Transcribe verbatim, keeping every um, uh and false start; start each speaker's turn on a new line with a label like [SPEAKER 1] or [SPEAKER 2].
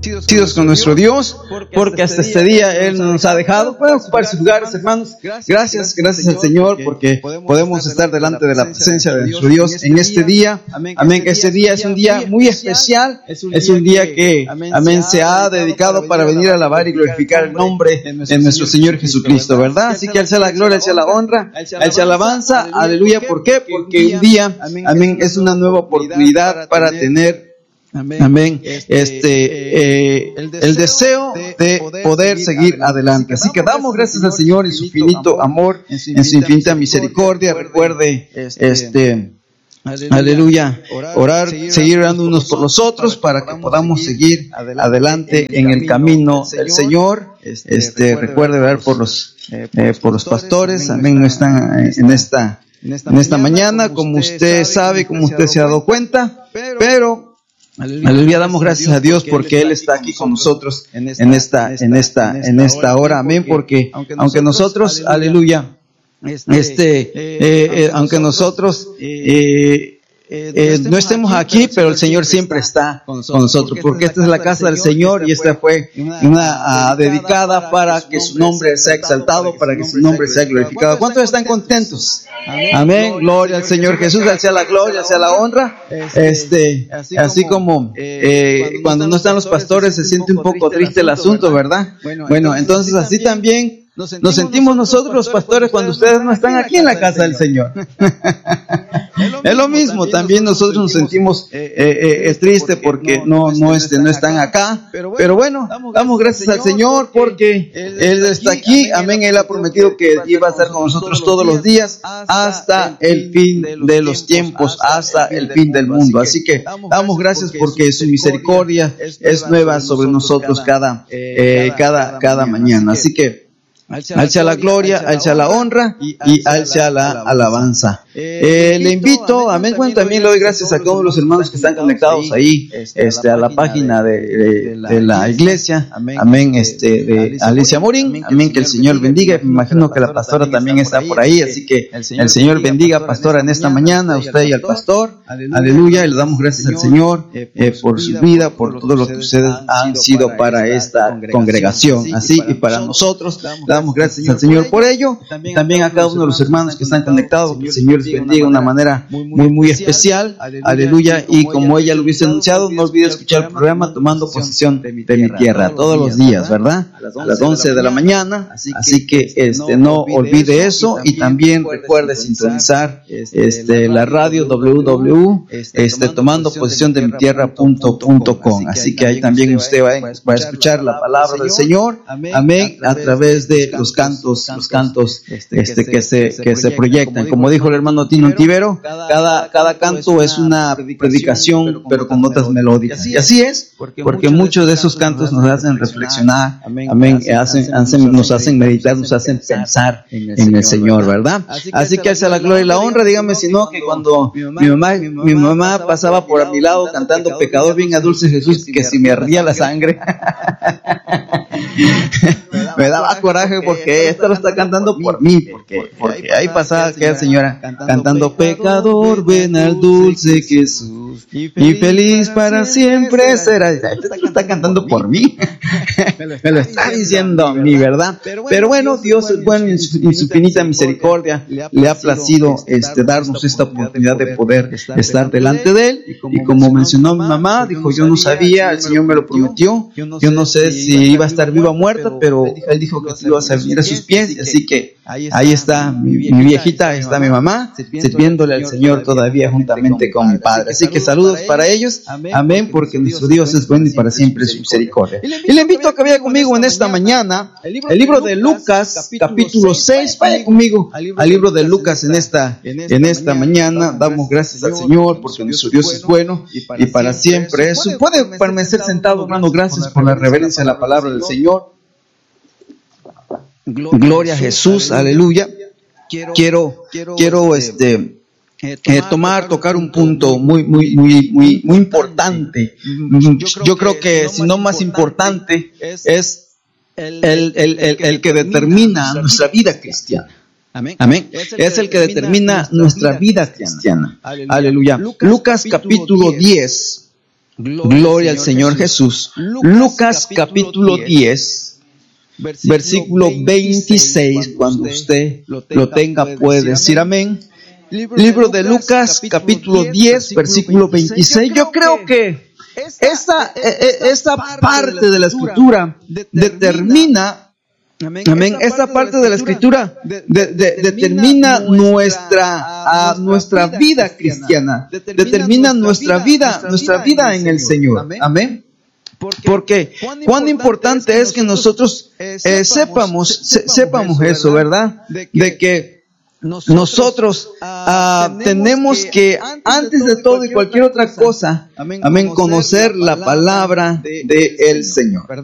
[SPEAKER 1] agradecidos con nuestro Dios, porque hasta este día Él nos ha dejado. Pueden ocupar sus lugares, hermanos. Gracias, gracias al Señor, porque podemos estar delante de la presencia de nuestro Dios en este día. Amén. Este día es un día muy especial. Es un día que, amén, se ha dedicado para venir a alabar y glorificar el nombre de nuestro Señor Jesucristo, ¿verdad? Así que Él sea la gloria, Él sea la honra, Él sea la alabanza. Aleluya. ¿Por qué? Porque un día, amén, es una nueva oportunidad para tener, amén, este, eh, el deseo de poder seguir adelante. Así que damos gracias al Señor en su infinito amor, en su infinita misericordia. Recuerde, este, aleluya, orar, seguir orando unos por los otros para que podamos seguir adelante en el camino del Señor. Este, recuerde orar por los, eh, por los pastores. Amén, no están en esta, en esta mañana, como usted sabe, como usted se ha dado cuenta, pero aleluya, damos gracias a Dios porque Él está aquí con nosotros en esta, en esta, en esta hora. Amén, porque aunque nosotros, aleluya, este, eh, eh, aunque nosotros eh, eh, no estemos aquí, pero el Señor siempre está con nosotros, porque esta es la casa del Señor y esta fue una uh, dedicada para que su nombre sea exaltado, para que su nombre sea glorificado. ¿Cuántos están contentos? Amén, gloria al Señor Jesús, sea la gloria, sea la honra. Este, así como eh, cuando no están los pastores se siente un poco triste el asunto, ¿verdad? Bueno, entonces así también nos sentimos nosotros los pastores cuando ustedes no están aquí en la casa del Señor. Es lo mismo, también nosotros nos sentimos eh, eh, eh, tristes porque no, no, este, no están acá. Pero bueno, damos gracias al Señor porque Él está aquí. Amén, Él ha prometido que iba a estar con nosotros todos los días hasta el fin de los tiempos, hasta el fin del mundo. Así que damos gracias porque su misericordia es nueva sobre nosotros cada, eh, cada, cada mañana. Así que Al sea la gloria, al sea la honra y al sea la alabanza. Eh, le invito, amén, bueno, también le doy gracias a todos los hermanos que están conectados ahí, este, a la página de, de, de la iglesia, amén, este, de Alicia Morín, amén, que el Señor bendiga. Me imagino que la pastora también está por ahí, así que el Señor bendiga, pastora, en esta mañana, a usted y al pastor, aleluya, y le damos gracias al Señor eh, por su vida, por todo lo que ustedes han sido para esta congregación, así, y para nosotros. Damos gracias al Señor por ello, también a cada uno de los hermanos que están conectados, que el Señor les bendiga de una manera muy muy especial, aleluya, y como ella lo hubiese anunciado, no olvide escuchar el programa Tomando Posesión de mi Tierra, todos los días, ¿verdad? A las once de la mañana, así que este, no olvide eso, y también recuerde sintonizar este, la radio doble u doble u doble u este, tomando posesión de mi tierra punto com, así que ahí también usted va a, va a escuchar la palabra del Señor, amén, a través de los cantos, los cantos este, que se, que se proyectan. Como dijo el hermano Tino Tivero, cada, cada canto es una predicación, pero con notas melódicas. Y así es, porque muchos de esos cantos nos hacen reflexionar, amén, hacen, hacen, nos hacen meditar, nos hacen pensar en el Señor, ¿verdad? Así que hacia la gloria y la honra. Dígame si no, que cuando mi mamá, mi mamá pasaba por a mi lado cantando Pecador bien a dulce Jesús, que si me ardía la sangre. Me daba coraje porque esto lo está cantando por mí, porque, porque ahí pasaba aquella señora cantando Pecador ven al dulce Jesús y feliz para siempre será. Esto lo está cantando por mí. Me lo está diciendo a mí, ¿verdad? Pero bueno, Dios es bueno y en su, en su infinita misericordia le ha placido este, darnos esta oportunidad de poder estar delante de Él. Y como mencionó mi mamá, dijo, yo no sabía, el Señor me lo prometió, yo no sé si iba a estar viva o muerta, pero Él dijo que tú ibas a venir a sus pies, así que ahí está mi, mi viejita, ahí está mi mamá, sirviéndole al Señor todavía juntamente con mi padre. Así que saludos para ellos, amén, porque nuestro Dios es bueno y para siempre su misericordia. Y le invito a que vaya conmigo en esta mañana el libro de Lucas, capítulo seis. Vaya conmigo al libro de Lucas en esta, en esta mañana. Damos gracias al Señor porque nuestro Dios es bueno y para siempre es su. Puede permanecer sentado, hermano. Gracias por la reverencia a la palabra del Señor. Gloria a Jesús, aleluya. Quiero, quiero, este, eh, tomar, tocar un punto muy, muy, muy, muy, muy importante. Yo creo que, si no más importante, es el, el, el, el que determina nuestra vida cristiana. Amén. Amén. Es el que determina nuestra vida cristiana. Aleluya. Lucas capítulo diez. Gloria al Señor Jesús. Lucas capítulo diez, versículo veintiséis. Cuando usted lo tenga puede decir amén. Libro de Lucas capítulo diez, versículo veintiséis. Yo creo que esta, esta parte de la escritura determina, amén, esta parte de la escritura de, de, determina nuestra, a nuestra vida cristiana, determina nuestra vida, nuestra vida en el Señor, amén. Porque cuán importante es que nosotros eh, sepamos, se, sepamos eso, ¿verdad? De que nosotros uh, tenemos que, antes de todo y cualquier otra cosa, amén, conocer la palabra del Señor.